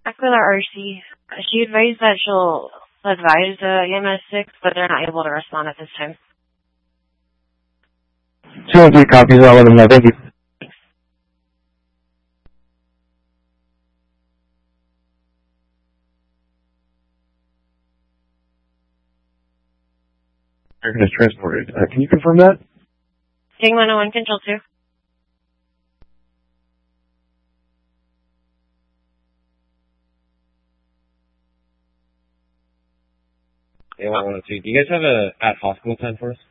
Aquila RC. She advised that she'll advise EMS 6, but they're not able to respond at this time. 203 copies, I'll let them know. Thank you. American is transported. Can you confirm that? King 101, Control 2. Yeah, 102. Do you guys have a at hospital time for us?